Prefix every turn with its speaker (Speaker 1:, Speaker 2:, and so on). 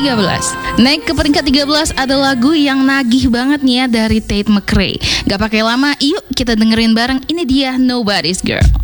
Speaker 1: 13. Naik ke peringkat 13 ada lagu yang nagih banget nih ya dari Tate McRae. Gak pakai lama, yuk kita dengerin bareng. Ini dia Nobody's Girl.